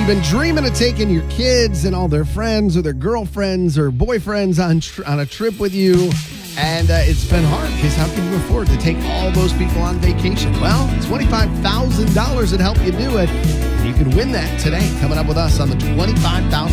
been dreaming of taking your kids and all their friends or their girlfriends or boyfriends on a trip with you, and it's been hard because how can you afford to take all those people on vacation? Well, $25,000 would help you do it. You can win that today. Coming up with us on the $25,000